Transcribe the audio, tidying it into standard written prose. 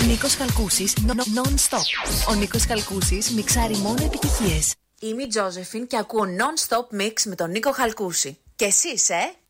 Νίκος Χαλκούσης, non-stop. Ο Νίκος Χαλκούσης μιξάρει μόνο επιτυχίες. Είμαι η Τζόζεφιν και ακούω non-stop mix με τον Νίκο Χαλκούση. Και εσείς,